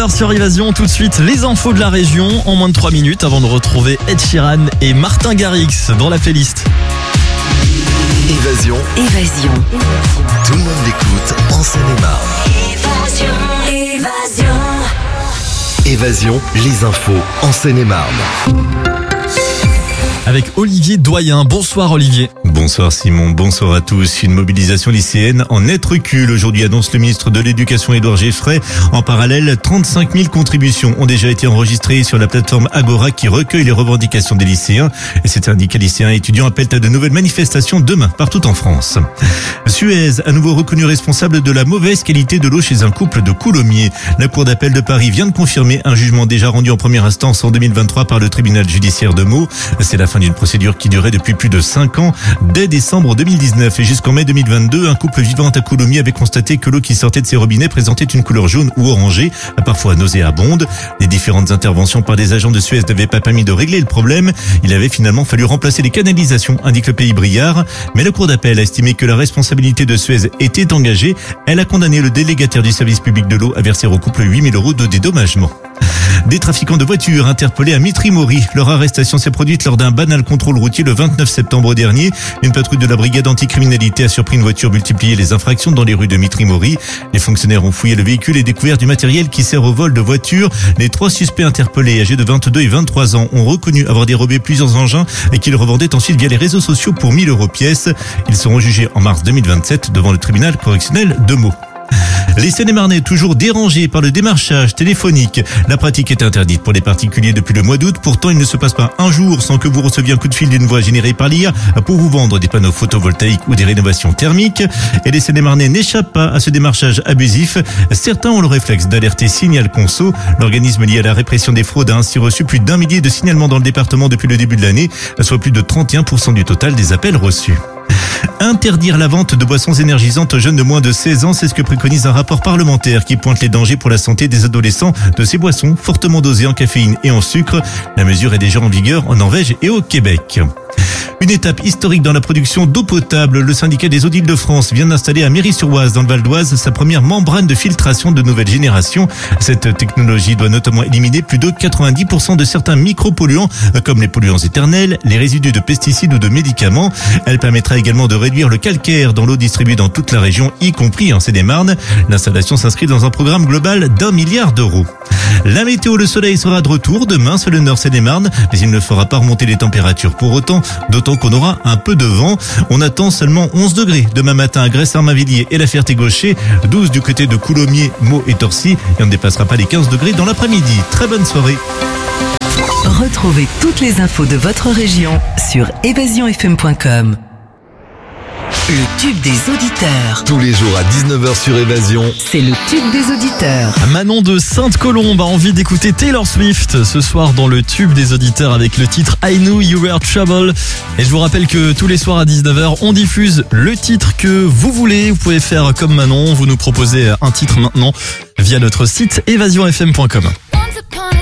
19h sur Évasion, tout de suite les infos de la région en moins de 3 minutes avant de retrouver Ed Sheeran et Martin Garrix dans la playlist. Évasion. Tout le monde l'écoute en Seine-et-Marne. Évasion, les infos en Seine-et-Marne. Avec Olivier Doyen. Bonsoir Olivier. Bonsoir Simon, bonsoir à tous. Une mobilisation lycéenne en net recul. Aujourd'hui annonce le ministre de l'Éducation Édouard Geffray. En parallèle, 35 000 contributions ont déjà été enregistrées sur la plateforme Agora qui recueille les revendications des lycéens. Et ces syndicats lycéens et étudiants appellent à de nouvelles manifestations demain partout en France. Suez, à nouveau reconnu responsable de la mauvaise qualité de l'eau chez un couple de Coulommiers. La Cour d'appel de Paris vient de confirmer un jugement déjà rendu en première instance en 2023 par le tribunal judiciaire de Meaux. C'est la fin d'une procédure qui durait depuis plus de 5 ans. Dès décembre 2019 et jusqu'en mai 2022, un couple vivant à Coulommiers avait constaté que l'eau qui sortait de ses robinets présentait une couleur jaune ou orangée, parfois nauséabonde. Les différentes interventions par des agents de Suez n'avaient pas permis de régler le problème. Il avait finalement fallu remplacer les canalisations, indique le Pays Briard. Mais la Cour d'appel a estimé que la responsabilité de Suez était engagée. Elle a condamné le délégataire du service public de l'eau à verser au couple 8 000 € de dédommagement. Des trafiquants de voitures interpellés à Mitry-Mory. Leur arrestation s'est produite lors d'un banal contrôle routier le 29 septembre dernier. Une patrouille de la brigade anticriminalité a surpris une voiture multiplier les infractions dans les rues de Mitry-Mory. Les fonctionnaires ont fouillé le véhicule et découvert du matériel qui sert au vol de voitures. Les 3 suspects interpellés, âgés de 22 et 23 ans, ont reconnu avoir dérobé plusieurs engins et qu'ils revendaient ensuite via les réseaux sociaux pour 1 000 € pièce. Ils seront jugés en mars 2027 devant le tribunal correctionnel de Meaux. Les Seine-et-Marnais toujours dérangés par le démarchage téléphonique. La pratique est interdite pour les particuliers depuis le mois d'août. Pourtant, il ne se passe pas un jour sans que vous receviez un coup de fil d'une voix générée par l'IA pour vous vendre des panneaux photovoltaïques ou des rénovations thermiques. Et les Seine-et-Marnais n'échappent pas à ce démarchage abusif. Certains ont le réflexe d'alerter Signal Conso. L'organisme lié à la répression des fraudes a ainsi reçu plus d'1 millier de signalements dans le département depuis le début de l'année, soit plus de 31% du total des appels reçus. Interdire la vente de boissons énergisantes aux jeunes de moins de 16 ans, c'est ce que préconise un rapport parlementaire qui pointe les dangers pour la santé des adolescents de ces boissons fortement dosées en caféine et en sucre. La mesure est déjà en vigueur en Norvège et au Québec. Une étape historique dans la production d'eau potable. Le syndicat des eaux d'Île-de-France vient d'installer à Méry-sur-Oise, dans le Val d'Oise, sa première membrane de filtration de nouvelle génération. Cette technologie doit notamment éliminer plus de 90% de certains micropolluants, comme les polluants éternels, les résidus de pesticides ou de médicaments. Elle permettra également de réduire le calcaire dans l'eau distribuée dans toute la région, y compris en Seine-et-Marne. L'installation s'inscrit dans un programme global d'1 milliard d'euros. La météo, le soleil sera de retour demain sur le nord Seine-et-Marne, mais il ne fera pas remonter les températures pour autant, d'autant qu'on aura un peu de vent. On attend seulement 11 degrés demain matin à Grès-Saint-Mavilliers et la Ferté-Gaucher, 12 du côté de Coulommiers, Meaux et Torcy, et on ne dépassera pas les 15 degrés dans l'après-midi. Très bonne soirée. Retrouvez toutes les infos de votre région sur évasionfm.com. Le tube des auditeurs. Tous les jours à 19h sur Évasion. C'est le tube des auditeurs. Manon de Sainte-Colombe a envie d'écouter Taylor Swift ce soir dans le tube des auditeurs avec le titre I Knew You Were Trouble. Et je vous rappelle que tous les soirs à 19h, on diffuse le titre que vous voulez. Vous pouvez faire comme Manon, vous nous proposez un titre maintenant via notre site évasionfm.com.